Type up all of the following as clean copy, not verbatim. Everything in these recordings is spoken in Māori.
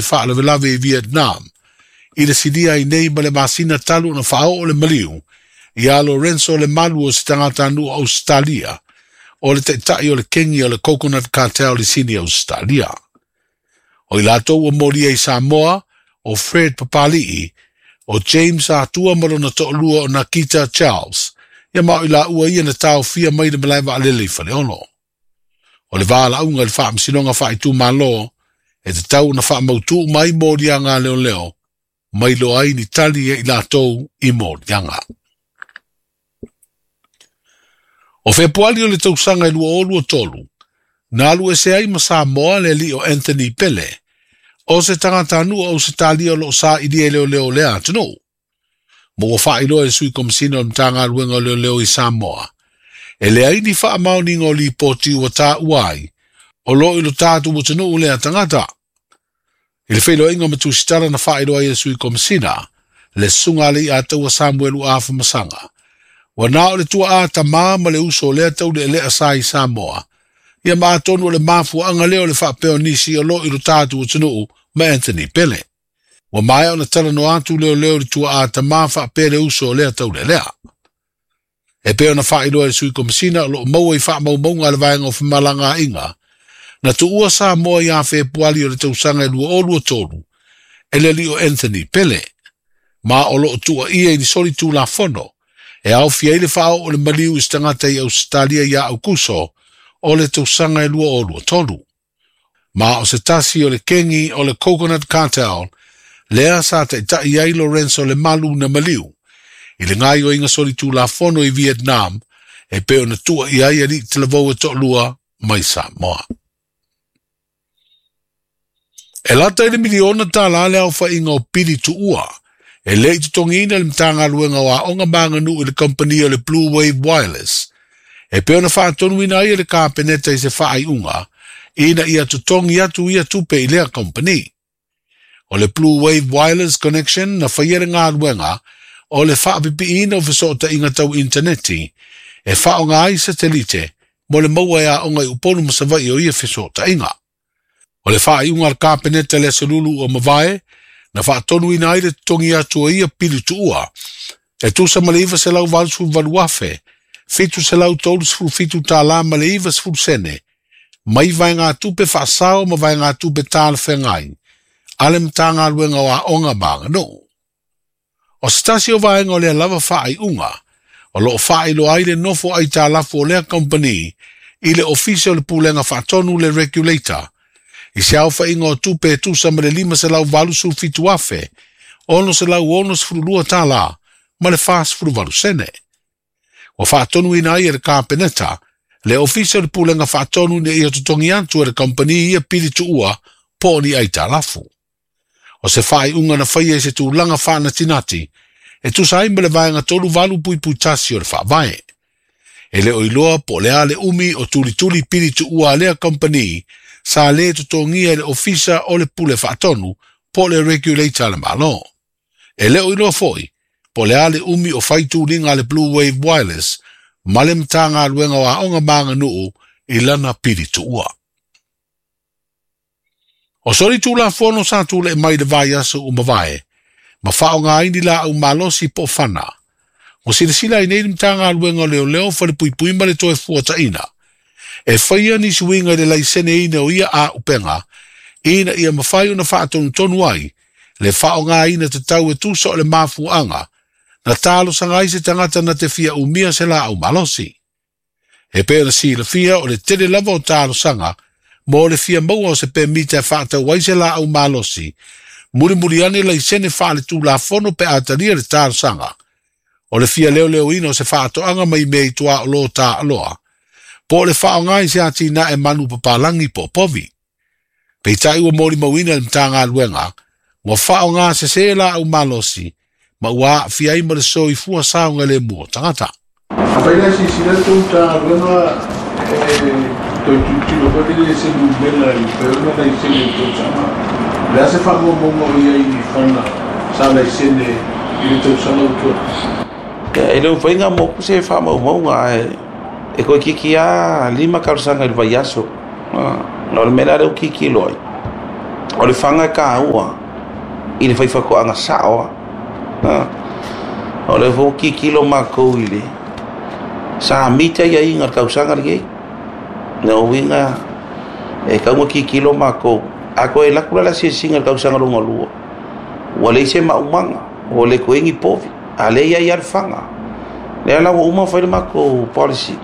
whaale velave i Vietnam, i le sidia i nei ma le masina talu na whao o le maliu, ia Lorenzo le malu o si tangata anu Australia, o le teitai o le kengi o le coconut cartel i sini Australia. O i latou o moria i Samoa, o Fred Papali'i, o James Atua marona to'olua o Nakita Charles, ia mao i la ua ia na tau fia mai na malai wa alele i whale ono. O le wala unga le wha msinonga wha i tu malo, e te tau na wha mautu mai moria ngā leo leo, mai lo ai ni tali e i latou i morianga. O Februari o le tausanga i lua o lua tolu, na alu e se ai ma Samoa le li o Anthony Pele, o se tangata anua o se tali o lo sa i di e leo leo lea tano. Mo o wha ilo e sui komisina o mtanga aluenga o leo leo i Samoa. E lea i ni wha amau ni ngoli poti ua tā uai, o lo ilo tātu mo tano o lea tangata. I le whailo inga matu sitara na wha ilo e sui komisina, le sunga le i ataua Samuel Uafa Masanga. Wa nā o le tua a ta maa ma le uso lea tau le lea sa i Samoa. Ia maa tonu o le mafu anga leo le wha peo nisi o lo ilo tātu o tano ma Anthony Pele. Wa mai o na tala no atu leo leo le tua a ta maa wha pele uso lea tau le lea. E peo na wha ilo e sui komisina o lo maua i wha mau maunga le vaenga o whimalanga inga. Na tu ua Samoa i a Februari o le tausanga i lua o lua tolu. E le li o Anthony Pele. Ma o lo tua ia i ni soli tu la fono. E au fia ile whao o le maliu i stangata i Australia i a Aukuso o le tausanga i lua o lua tolu. Ma o se tasi o le kengi o le coconut cartel, lea sa te tai ai Lorenzo le malu na maliu. I le ngai o inga soli tu la fono i Vietnam, e peo na tua i ai ali te lavou e toa lua mai Samoa. E lata i le miliona ta la lea ufa inga o pili tu ua, e le i tutongina le mtanga luenga wa onga banga nu i le company o le Blue Wave Wireless. E peo na wha tonu ina i le kāpeneta i se wha ai unga, ina ia tutongi atu ia tupe i lea company. O le Blue Wave Wireless Connection na whaiere ngā luenga, o le wha pipi ina o visota inga tau interneti, e wha o ngā i satelite, mo le maua ea onga i uponu masawai o ia visota inga. O le wha i unga le kāpeneta le salulu o mawai, na wha tonu ina i le tutongi atu o ia pili tuua, e tusa maleiva se lau valsu valuafe, fitu se lau tolu sfuru fitu tā la maleiva sfuru sene, mai vai ngā tupe wha sao ma vai ngā tupe tāla whengai, ale mta ngā luenga wa onga banga no. O stasi o vai ngā lea lava wha ai unga, o lo wha i lo aile nofo ai tā lafu o lea company, i le official pulenga wha tonu le regulator, i se au wha inga o tupe tu sa mare lima se lau valu su fitu afe, ono se lau ono sfuru lua tā la, ma le wha sfuru valu sene. O wha tonu ina ia le kāpeneta, le official pulenga wha tonu ne ia tutongi antu e le company ia pili tu ua, po ni ai tā lafu. O se whai unga na whaia se tu langa whana tinati, e tu sa imba le vaenga tolu valu pui pui tasi o le wha vae. E le oiloa po lea le umi o tuli tuli pili tu ua lea company, sa le tutongi e le ofisa o le pule wha tonu, po le regulator le malo. E le oiloa foi, po lea le umi o whaitu ringa le Blue Wave Wireless, male mtanga luenga wa onga manga nuu i lana pili tu ua. O sori tu la fono sa tu le mai de vai aso umavae, ma whao ngā ini la au malosi po whana. O sila i neiri mtanga luenga leo leo whare pui pui ma le toe fuata ina. E whaia ni suinga le laisene ina o ia a upenga, ina ia mawhai o na whaatonu tonu ai, le whao ngā ina te tau e tusa o le mafu anga, na talo sa ngai se tangata na te fia umia se la au malosi. E pēra si le fia o le tere lava o talo sanga, mo le fia maua o se pe mita e whaata wai se la au malosi, muri ane la isene wha le tu la fono pe ataria le talo sanga. O le fia leo leo ina o se whaato anga mai mei tua o lo ta aloa. Po le whao ngai se ati na e manu papalangi po povi. Pei tai ua mori mawina le mtanga luenga, mo whao ngā se la au malosi, ma ua fia ima le so i fua saunga le mua tangata. Apaila si sila tūta luenga toi tūtino pati le se lubela i peona na i se le tūtama. Le ase whango mongo ia i whana sa la i sene i le tūtama utua. E leo whainga moku se whamau maunga e koe kiki a 5 karusanga i vai aso. Nō le mera reu kiki loi. o le whanga ka ua i le whaiwhako anga sao o le voki kilo mako i le sa mita ia inga kausanga le na winga e kaunga ki kilo mako ako e lakula la singa kausanga longa lua wale se maumanga o le koengi povi ale ia ia whanga le ala uma whaile mako policy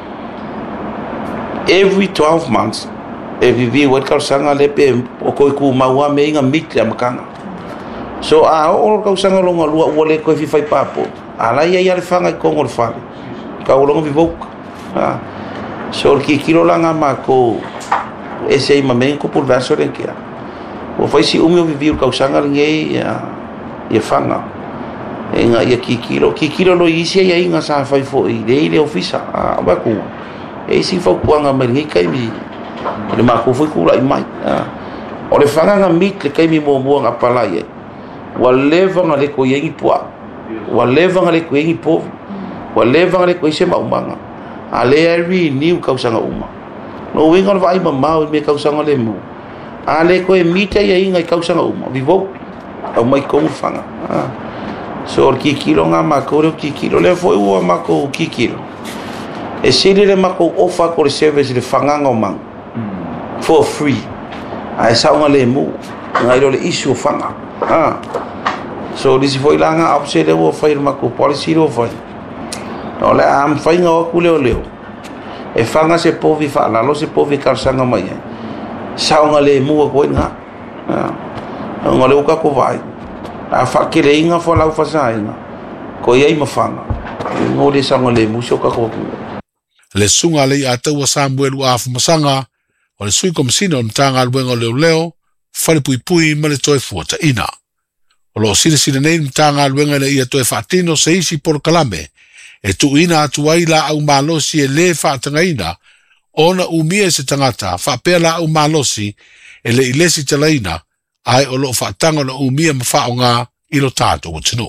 every 12 months e vivi wat kausanga le pe o koi ku maua me inga mitla makanga so a o kausanga longa lua wale koi fi fai papo ala ia ia whanga i kongo le whale ka o longa vivok so ki kilo langa mako e sei mamen ko por verso le kia o fai si umi o vivi o kausanga nge ia whanga e nga ia ki kilo lo isi ia inga sa fai fo i le ofisa a waku e si fo kuanga mai nge kai mi le mako foi kula i mai o le whanga nga mit le kai mi mo nga palai wa leva nga le ko yengi pua wa leva nga le ko yengi po wa leva nga le ko se maumanga ale ri niu kausanga uma no winga vai mamau me kausanga le mo ale ko e mita ia inga kausanga uma vivo au mai como fanga so ki kilo nga mako ki kilo le foi o mako ki kilo e sili le mako ofa ko le service le fanga nga mang for free ai sa nga le mo ngai le issue fanga so disi foi langa opse le o fai mako policy o fai ole am fai nga o leo e fanga se povi fa la lo se povi karsanga mai sa nga le mo ko nga nga le o ka ko vai a fa ke le inga fo la fa sa inga ko ia i mafanga ngo le sa nga le mo so ka ko le sunga le ata wa Samuel wa fa masanga o le sui komsino ntanga luenga leo fale pui ma le toe fuata ina o lo sile nei ntanga luenga le ia toe fatino se isi por kalame e tu ina atu waila au malosi e le fatanga ina ona umie se tangata fa pela au malosi e le ilesi talaina ai o lo fatanga na umie mafaonga ilo tato o tino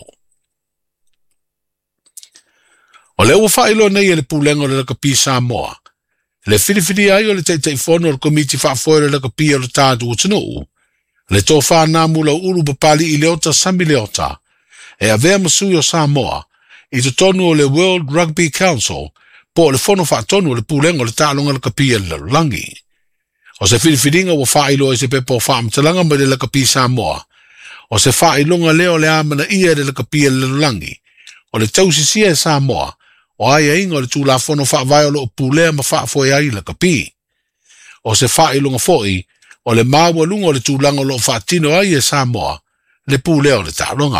o le ufa ilo nei le pulengo le kapi Samoa le filifili ai o le te fono o komiti whaafoere le kapi o le tātu o tino le tō whanā mula uru papali i leota sami leota e a vea masui o Samoa i te tonu o le World Rugby Council po le fono whaatonu o le pulengo le tālonga le kapi e le langi. O se filifilinga wa whailo e se pepo whaamtalanga ma le kapi Samoa o se whailonga leo le amana ia le kapi e le langi o le tausisia e Samoa o ai ainga le tūla fono whaavaiolo o pulea ma whaafoe ai le kapi. O se whailonga foi o le maua lunga o le tūlanga lo whaatino ai e Samoa le pulea o le tālonga.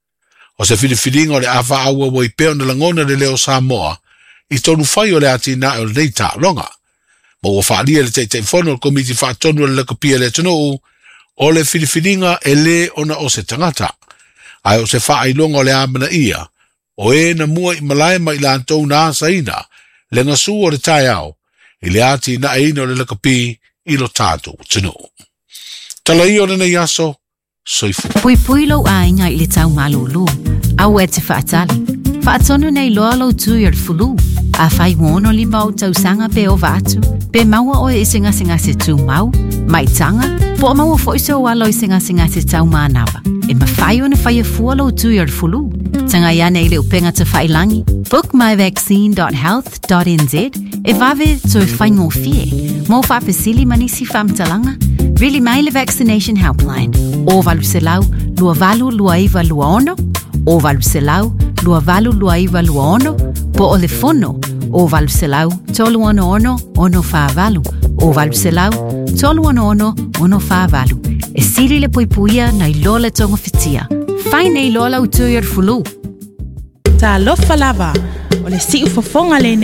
O se filifilinga o le awha aua wa i peo na langona le leo Samoa i tonu whai o le atina o le nei tālonga. Ma ua whaalia le te fono o komiti whaatonu le kapi e le tano o le filifilinga e le ona o se tangata. Ai o se whailonga o le amana ia o e na mua i malai mai lantou na saina le ngasu o le tai au i le ati na eino le kapi i lo tātou tino. Tala i o nena yaso, soifu. Pui lo ainga i le tau malulu, au e te whaatali. Whaatonu nei loa lo tui ar fulu, a whai wono li mau tau sanga pe o vatu, pe maua o e singa se tu mau, mai tanga, po maua foiso o alo i singa se tau manawa. E mawhai o na whai e fua lo tui ar fulu, tanga ia nei leo penga te whailangi. Book myvaccine.health.nz e vave tui whaingo fie. Mo whapesili manisi whamtalanga. Really maile vaccination helpline. O valu se lau, lua valu lua iwa lua ono. O valu se lau, lua valu lua iwa lua ono. Po o le fono. O valu se lau, tolu ono ono wha valu. O valu se lau, tolu ono wha valu. E siri le puipuia na i lola tonga fitia. Whai nei lola utui ar fulu. Ta lofa lava, o le si ufafonga le